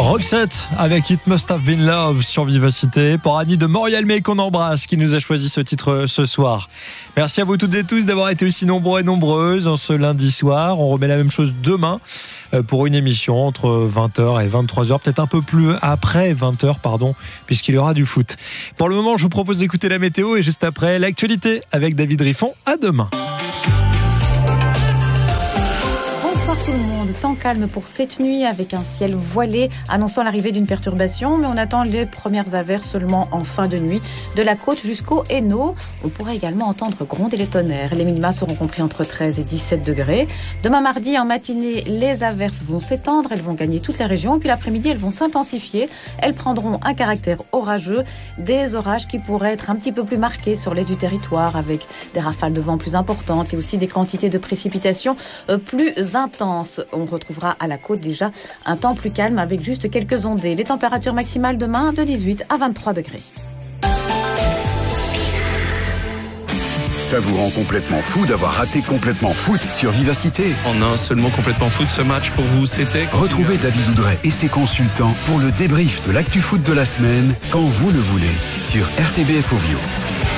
Roxette avec It Must Have Been Love sur Vivacité. Pour Annie de Morialmé qu'on embrasse, qui nous a choisi ce titre ce soir. Merci à vous toutes et tous d'avoir été aussi nombreux et nombreuses en ce lundi soir. On remet la même chose demain pour une émission entre 20h et 23h, peut-être un peu plus après 20h, puisqu'il y aura du foot. Pour le moment, je vous propose d'écouter la météo et juste après, l'actualité avec David Riffon. À demain. Tout le monde, temps calme pour cette nuit avec un ciel voilé annonçant l'arrivée d'une perturbation, mais on attend les premières averses seulement en fin de nuit de la côte jusqu'au Hainaut. On pourrait également entendre gronder les tonnerres. Les minima seront compris entre 13 et 17 degrés. Demain mardi en matinée, les averses vont s'étendre, elles vont gagner toute la région, puis l'après-midi elles vont s'intensifier. Elles prendront un caractère orageux, des orages qui pourraient être un petit peu plus marqués sur l'est du territoire avec des rafales de vent plus importantes et aussi des quantités de précipitations plus intenses. On retrouvera à la côte déjà un temps plus calme avec juste quelques ondées. Les températures maximales demain de 18 à 23 degrés. Ça vous rend complètement fou d'avoir raté Complètement Foot sur Vivacité. En un seul mot, Complètement Foot, ce match pour vous, c'était... Retrouvez David Oudret et ses consultants pour le débrief de l'actu foot de la semaine, quand vous le voulez, sur RTBF Ovio.